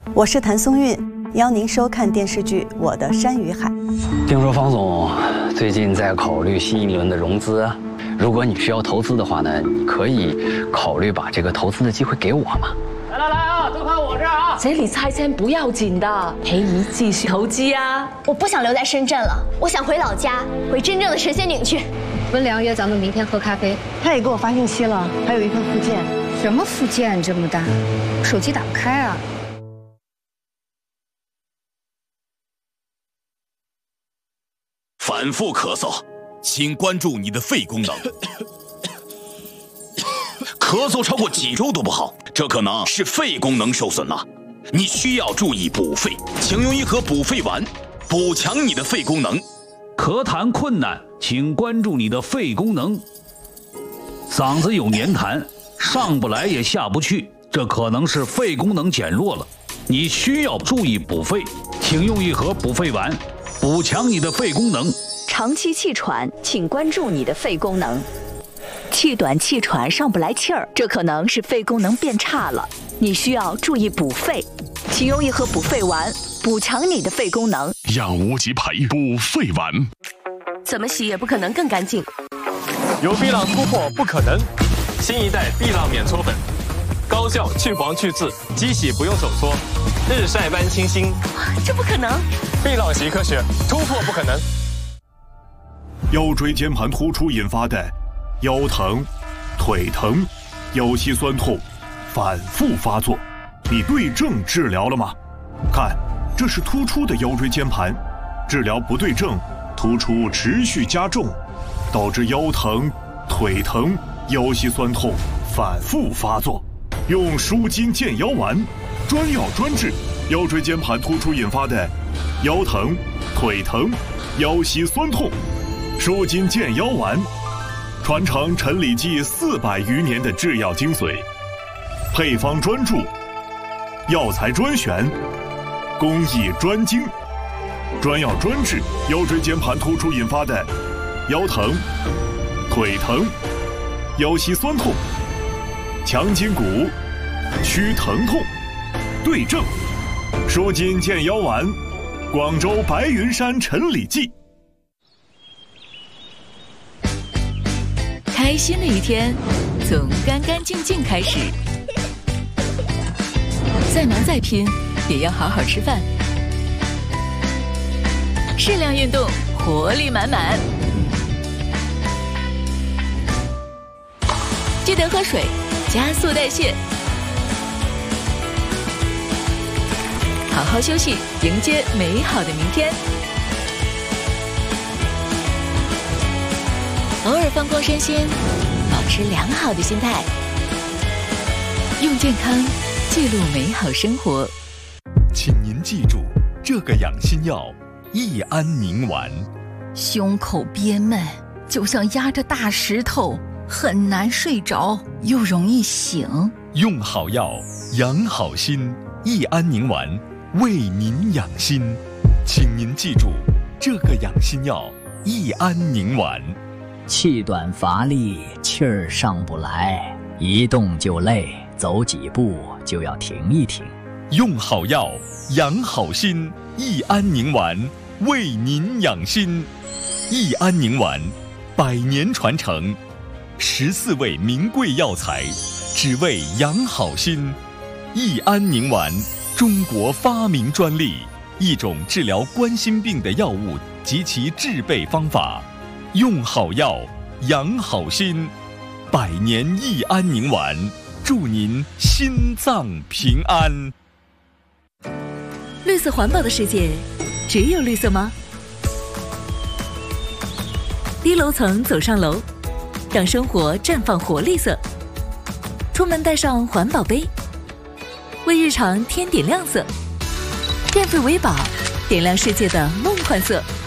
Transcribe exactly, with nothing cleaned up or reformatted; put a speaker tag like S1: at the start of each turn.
S1: 我是谭松韵，邀您收看电视剧《我的山与海》。
S2: 听说方总最近在考虑新一轮的融资，如果你需要投资的话呢，你可以考虑把这个投资的机会给我嘛。
S3: 来来来啊，都看我这儿啊！
S4: 这里拆迁不要紧的，陪你继续投机啊！
S5: 我不想留在深圳了，我想回老家，回真正的神仙岭去。
S6: 温良约咱们明天喝咖啡，
S1: 他也给我发信息了，还有一份附件。
S6: 什么附件这么大？手机打不开啊！
S7: 反复咳嗽，请关注你的肺功能。咳嗽超过几周都不好，这可能是肺功能受损了。你需要注意补肺，请用一盒补肺丸，补强你的肺功能。
S8: 咳痰困难，请关注你的肺功能。嗓子有黏痰，上不来也下不去，这可能是肺功能减弱了。你需要注意补肺，请用一盒补肺丸，补强你的肺功能。
S9: 长期气喘，请关注你的肺功能。气短气喘上不来气儿，这可能是肺功能变差了，你需要注意补肺，请用一盒补肺丸，补强你的肺功能。
S10: 养无极培补肺丸，
S4: 怎么洗也不可能更干净。
S3: 有碧浪突破不可能，新一代碧浪免搓粉，高效去黄去渍，机洗不用手搓，日晒般清新。
S4: 这不可能！
S3: 碧浪洗科学，突破不可能。
S10: 腰椎间盘突出引发的腰疼、腿疼、腰膝酸痛反复发作，你对症治疗了吗？看，这是突出的腰椎间盘，治疗不对症，突出持续加重，导致腰疼、腿疼、腰膝酸痛反复发作。用舒筋健腰丸，专药专治腰椎间盘突出引发的腰疼、腿疼、腰膝酸痛。舒筋健腰丸，传承陈李济四百余年的制药精髓，配方专注，药材专选，工艺专精，专药专治腰椎间盘突出引发的腰疼、腿疼、腰膝酸痛，强筋骨，祛疼痛，对症。舒筋健腰丸，广州白云山陈李济。
S11: 开心的一天，从干干净净开始。再忙再拼，也要好好吃饭。适量运动，活力满满。记得喝水，加速代谢。好好休息，迎接美好的明天。偶尔放光身心，保持良好的心态，用健康记录美好生活。
S12: 请您记住这个养心药益安宁丸。
S13: 胸口憋闷，就像压着大石头，很难睡着，又容易醒。
S12: 用好药养好心，益安宁丸为您养心。请您记住这个养心药益安宁丸。
S2: 气短乏力，气儿上不来，一动就累，走几步就要停一停。
S12: 用好药养好心，益安宁丸为您养心。益安宁丸百年传承，十四味名贵药材，只为养好心。益安宁丸中国发明专利，一种治疗冠心病的药物及其制备方法。用好药养好心，百年益安宁丸，祝您心脏平安。
S11: 绿色环保的世界，只有绿色吗？低楼层走上楼，让生活绽放活绿色。出门带上环保杯，为日常添点亮色。电费为宝，点亮世界的梦幻色。